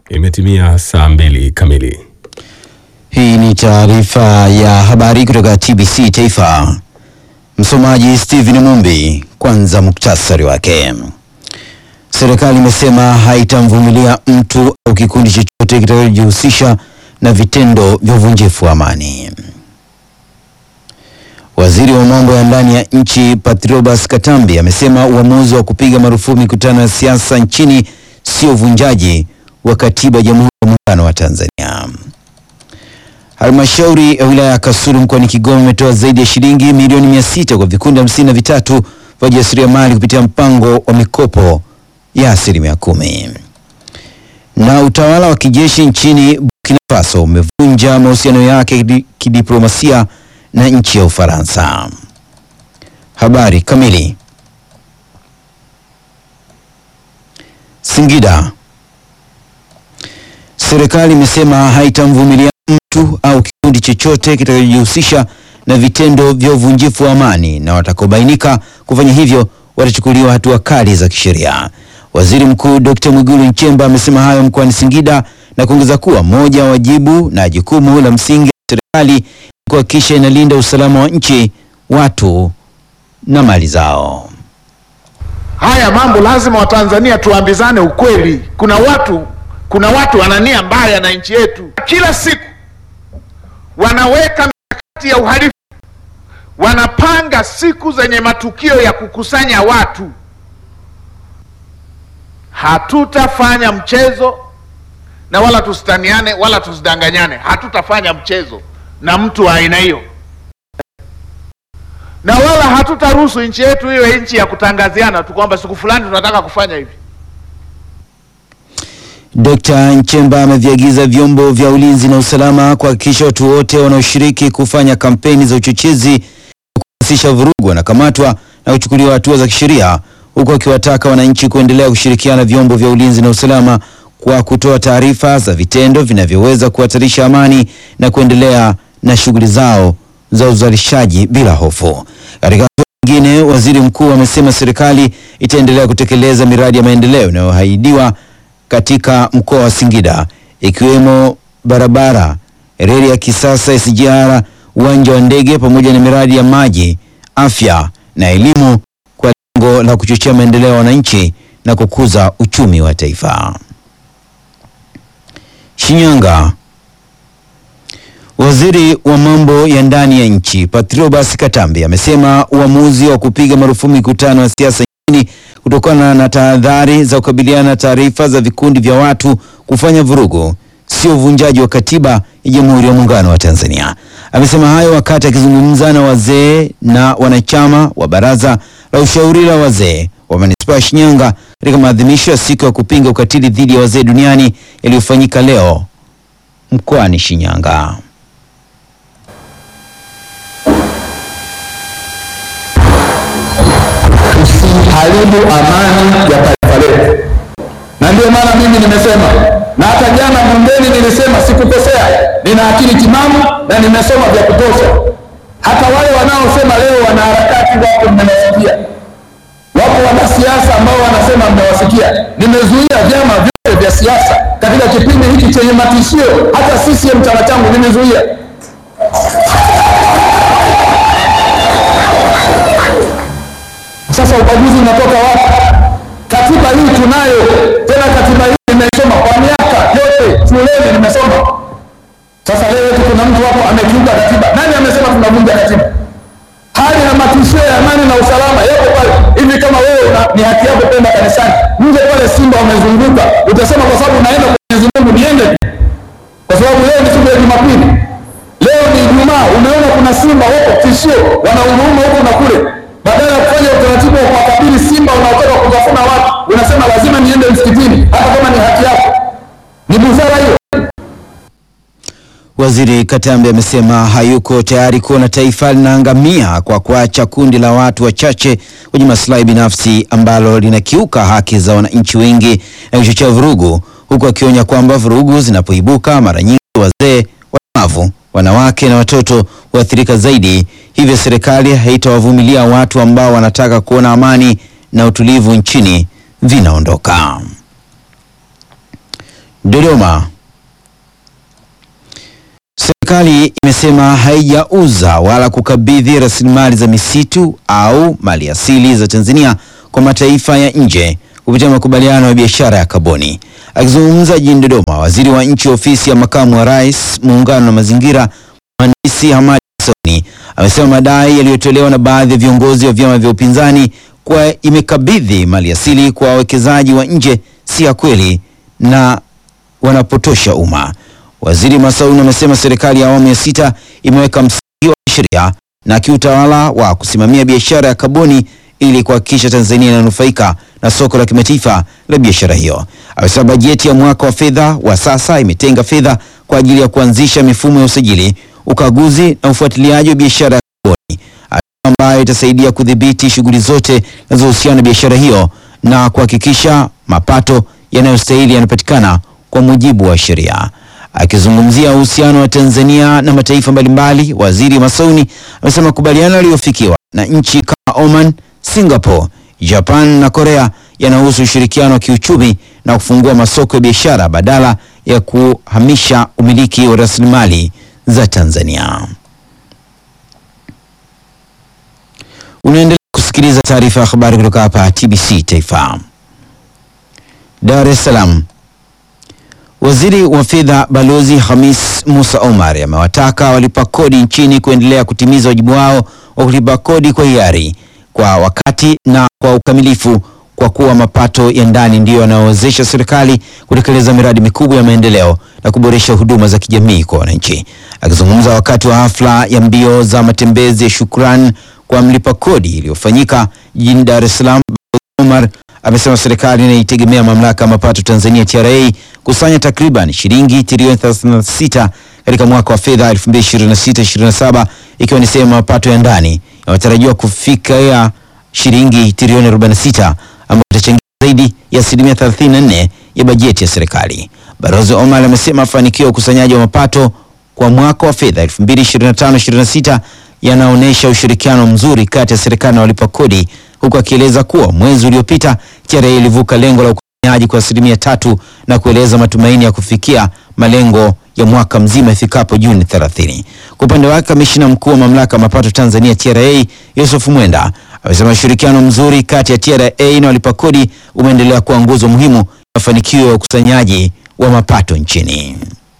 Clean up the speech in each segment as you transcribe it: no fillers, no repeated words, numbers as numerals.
Imetimia saa 2 kamili. Hii ni taarifa ya habari kutoka TBC Taifa. Msomaji Steven Mumbi. Kwanza muktasari wake. Serikali imesema haitamvumilia mtu au kikundi chochote kitakachojihusisha na vitendo vya uvunjifu wa amani. Waziri wa mambo ya ndani ya nchi Patrobas Katambi amesema uamuzi wa kupiga marufuku mikutano ya siasa nchini sio uvunjaji wa katiba ya Jamhuri ya Muungano wa Tanzania. Halmashauri ya wilaya ya Kasulu mkoani Kigoma imetoa zaidi ya shilingi milioni 600 kwa vikundi 53 vya wajasiriamali kupitia mpango wa mikopo ya 10%. Na utawala wa kijeshi nchini Burkina Faso umevunja mahusiano yake kidiplomasia na nchi ya Ufaransa. Habari kamili. Singida. Serikali imesema haitamvumilia mtu au kikundi chochote kitakachojihusisha na vitendo vya uvunjifu wa amani, na watakobainika kufanya hivyo watachukuliwa hatua kali za kisheria. Waziri Mkuu Dr. Mwigulu Nchemba amesema hayo mkoani Singida na kuongeza kuwa moja wajibu na jukumu la msingi la serikali kuhakikisha inalinda usalama wa nchi, watu na mali zao. Haya mambo lazima Watanzania tuambizane ukweli. Kuna watu wana nia mbaya na nchi yetu. Kila siku wanaweka mikakati ya uhalifu, wanapanga siku zenye matukio ya kukusanya watu. Hatutafanya mchezo na wala tusitaniane wala tusidanganyane. Hatutafanya mchezo na mtu wa aina hiyo, na wala hatutaruhusu nchi yetu iwe nchi ya kutangaziana tu kwamba siku fulani tunataka kufanya hivi. Dr. Nchemba ameviagiza vyombo vya ulinzi na usalama kuhakikisha watu wote wanaoshiriki kufanya kampeni za uchochezi kuhamasisha vurugu wanakamatwa na kuchukuliwa hatua za kisheria, huku akiwataka wananchi kuendelea kushirikiana na vyombo vya ulinzi na usalama kwa kutoa taarifa za vitendo vinavyoweza kuhatarisha amani na kuendelea na shughuli zao za uzalishaji bila hofu. Katika nyingine, waziri mkuu amesema serikali itaendelea kutekeleza miradi ya maendeleo inayoahidiwa katika mkoa wa Singida, ikiwemo barabara, reli ya kisasa SGR, uwanja wa ndege pamoja na miradi ya maji, afya na elimu kwa lengo la kuchochea maendeleo ya wananchi na kukuza uchumi wa taifa. Shinyanga. Waziri wa mambo ya ndani ya nchi Patrobas Katambi amesema uamuzi wa kupiga marufuku mikutano ya siasa nchini kutokana na tahadhari za kukabiliana na taarifa za vikundi vya watu kufanya vurugu sio uvunjaji wa katiba ya Jamhuri ya Muungano wa Tanzania. Amesema hayo wakati akizungumza na wazee na wanachama wa baraza la ushauri la wazee wa manispaa ya Shinyanga katika maadhimisho ya siku ya kupinga ukatili dhidi ya wazee duniani yaliyofanyika leo mkoani Shinyanga. Haribu amani ya taifa letu, na ndio maana mimi nimesema, na hata jana bungeni nilisema, sikukosea, nina akili timamu na nimesoma vya kutosha. Hata wale wanaosema leo wanaharakati wako mmewasikia, wapo wanasiasa ambao wanasema mmewasikia. Nimezuia vyama vyote vya siasa katika kipindi hiki chenye matishio, hata CCM chama changu nimezuia. Sasa ubaguzi unatoka wapi? Katiba hii tunayo, tena katiba hii nimesoma kwa miaka yote shuleni nimesoma. Sasa leo kuna mtu hapo amekiuka katiba. Nani amesema tunavunja katiba? Hali na matishio ya amani na usalama yapo pale. Hivi kama wewe ni haki yako kwenda kanisani, nje pale simba wamezunguka, utasema kwa sababu naenda kwa Mwenyezi Mungu niende? Kwa sababu leo ni siku ya Jumapili, leo ni Ijumaa, umeona kuna simba huko tishio wanaunguruma huko na kule. Badala ya kufanya utaratibu wa kuwakabili simba unaotaka kutafuna watu, unasema lazima niende msikitini hata kama ni haki yako. Ni busara hiyo? Waziri Katambi amesema hayuko tayari kuona taifa linaangamia kwa kuacha kundi la watu wachache wenye maslahi binafsi ambalo linakiuka haki za wananchi wengi na kuchochea vurugu, huku akionya kwamba vurugu zinapoibuka mara nyingi wazee, walemavu, wanawake na watoto huathirika zaidi. Hivyo serikali haitawavumilia watu ambao wanataka kuona amani na utulivu nchini vinaondoka. Dodoma. Serikali imesema haijauza wala kukabidhi rasilimali za misitu au mali asili za Tanzania kwa mataifa ya nje kupitia makubaliano ya biashara ya kaboni. Akizungumza jijini Dodoma, waziri wa nchi ofisi ya makamu wa rais, muungano na mazingira, mhandisi Hamad Soni amesema madai yaliyotolewa na baadhi ya viongozi wa vyama vya upinzani kwa imekabidhi mali asili kwa wawekezaji wa nje si ya kweli na wanapotosha umma. Waziri Masauni amesema serikali ya awamu ya 6 imeweka msingi wa sheria na kiutawala wa kusimamia biashara ya kaboni ili kuhakikisha Tanzania inanufaika na soko la kimataifa la biashara hiyo. Amesema bajeti ya mwaka wa fedha wa sasa imetenga fedha kwa ajili ya kuanzisha mifumo ya usajili, ukaguzi na ufuatiliaji wa biashara ya kaboni ambayo itasaidia kudhibiti shughuli zote zinazohusiana na biashara hiyo na kuhakikisha mapato yanayostahili yanapatikana kwa mujibu wa sheria. Akizungumzia uhusiano wa Tanzania na mataifa mbalimbali, waziri Masauni amesema makubaliano yaliyofikiwa na nchi kama Oman, Singapore, Japan na Korea yanahusu ushirikiano wa kiuchumi na kufungua masoko ya biashara badala ya kuhamisha umiliki wa rasilimali za Tanzania. Unaendelea kusikiliza taarifa ya habari kutoka hapa TBC Taifa. Dar es Salaam. Waziri wa Fedha Balozi Hamis Musa Omar amewataka walipa kodi nchini kuendelea kutimiza wajibu wao wa kulipa kodi kwa hiari, kwa wakati na kwa ukamilifu, kwa kuwa mapato ya ndani ndiyo yanayowezesha serikali kutekeleza miradi mikubwa ya maendeleo na kuboresha huduma za kijamii kwa wananchi. Akizungumza wakati wa hafla ya mbio za matembezi ya shukrani kwa mlipa kodi iliyofanyika jijini Dar es Salaam, Omar amesema serikali inaitegemea mamlaka ya mapato Tanzania TRA kusanya takriban shilingi trilioni 36 katika mwaka wa fedha 2026/27, ikiwa ni sehemu ya mapato ya ndani yanatarajiwa kufika ya shilingi trilioni 46 ambayo itachangia zaidi ya 34% ya bajeti ya serikali. Balozi Omar amesema mafanikio ya ukusanyaji wa mapato kwa mwaka wa fedha 2025/26 yanaonesha ushirikiano mzuri kati ya serikali na walipa kodi, huku akieleza kuwa mwezi uliopita TRA ilivuka lengo la ukusanyaji kwa 3% na kueleza matumaini ya kufikia malengo ya mwaka mzima ifikapo Juni 30. Kwa upande wake, kamishna mkuu wa mamlaka ya mapato Tanzania TRA Yusuf Mwenda amesema ushirikiano mzuri kati ya TRA na walipa kodi umeendelea kuwa nguzo muhimu ya mafanikio ya ukusanyaji wa mapato nchini.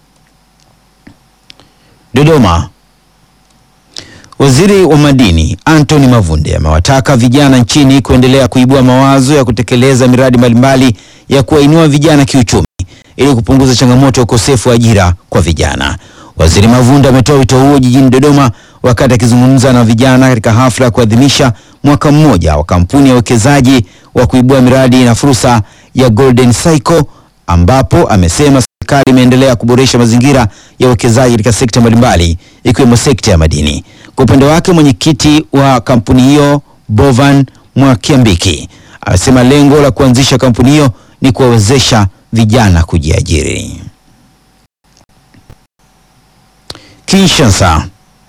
Dodoma. Waziri wa Madini Anthony Mavunde amewataka vijana nchini kuendelea kuibua mawazo ya kutekeleza miradi mbalimbali ya kuwainua vijana kiuchumi ili kupunguza changamoto ya ukosefu wa ajira kwa vijana. Waziri Mavunde ametoa wito huo jijini Dodoma wakati akizungumza na vijana katika hafla ya kuadhimisha mwaka mmoja wa kampuni ya uwekezaji wa kuibua miradi na fursa ya Golden Cycle, ambapo amesema serikali imeendelea kuboresha mazingira ya uwekezaji katika sekta mbalimbali ikiwemo sekta ya madini. Kwa upande wake, mwenyekiti wa kampuni hiyo Bovan Mwakiambiki amesema lengo la kuanzisha kampuni hiyo ni kuwawezesha vijana kujiajiri. Kinshasa.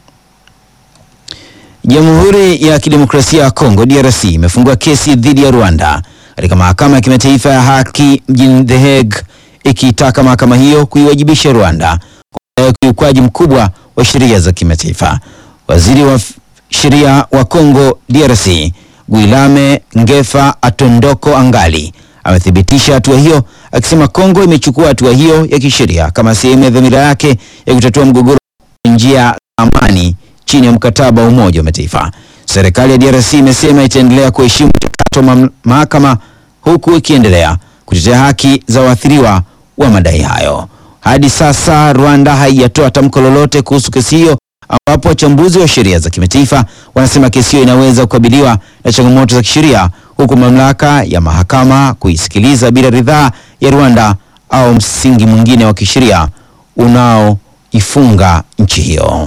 Jamhuri ya Kidemokrasia ya Kongo DRC imefungua kesi dhidi ya Rwanda katika mahakama ya kimataifa ya haki mjini The Hague, ikitaka mahakama hiyo kuiwajibisha Rwanda kwa ukiukwaji mkubwa wa sheria za kimataifa. Waziri wa sheria wa Kongo DRC Guilame Ngefa Atondoko Angali amethibitisha hatua hiyo, akisema Kongo imechukua hatua hiyo ya kisheria kama sehemu ya dhamira yake ya kutatua mgogoro kwa njia ya amani chini ya mkataba wa Umoja wa Mataifa. Serikali ya DRC imesema itaendelea kuheshimu mchakato wa mahakama huku ikiendelea kutetea haki za waathiriwa wa madai hayo. Hadi sasa Rwanda haijatoa tamko lolote kuhusu kesi hiyo, ambapo wachambuzi wa sheria za kimataifa wanasema kesi hiyo inaweza kukabiliwa na changamoto za kisheria, huku mamlaka ya mahakama kuisikiliza bila ridhaa ya Rwanda au msingi mwingine wa kisheria unaoifunga nchi hiyo.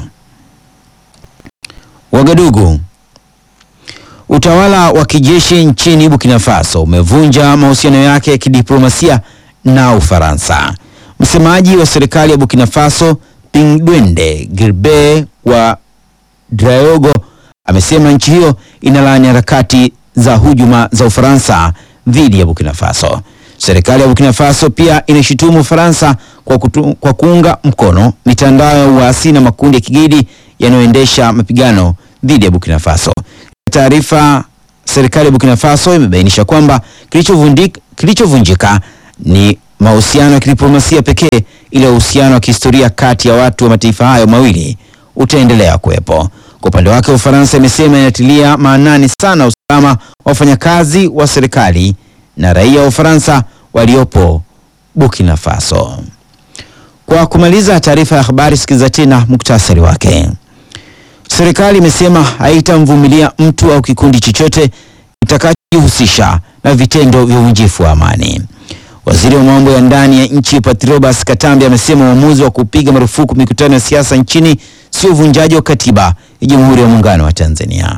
Wagadugu. Utawala wa kijeshi nchini Burkina Faso umevunja mahusiano yake ya kidiplomasia na Ufaransa. Msemaji wa serikali ya Burkina Faso Pingdwende Gilbert wa Draogo amesema nchi hiyo inalaani harakati za hujuma za Ufaransa dhidi ya Burkina Faso. Serikali ya Burkina Faso pia inashutumu Ufaransa kwa kuunga mkono mitandao ya uasi na makundi ya kigaidi yanayoendesha mapigano dhidi ya Burkina Faso. Taarifa, serikali ya Burkina Faso imebainisha kwamba kilichovunjika ni mahusiano ya kidiplomasia pekee, ile uhusiano wa kihistoria kati ya watu wa mataifa hayo mawili utaendelea kuwepo. Kwa upande wake, Ufaransa imesema inatilia maanani sana usalama wa wafanyakazi wa serikali na raia wa Ufaransa waliopo Burkina Faso. Kwa kumaliza taarifa ya habari, sikiza tena muktasari wake. Serikali imesema haitamvumilia mtu au kikundi chochote kitakachojihusisha na vitendo vya uvunjifu wa amani. Waziri wa mambo ya ndani ya nchi Patrobas Katambi amesema uamuzi wa kupiga marufuku mikutano ya siasa nchini sio uvunjaji wa katiba ya Jamhuri ya Muungano wa Tanzania.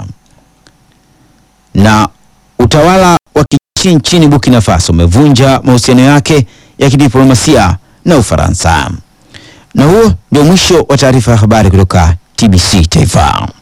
Na utawala wa kijeshi nchini Burkina Faso umevunja mahusiano yake ya kidiplomasia na Ufaransa. Na huo ndio mwisho wa taarifa ya habari kutoka TBC Taifa.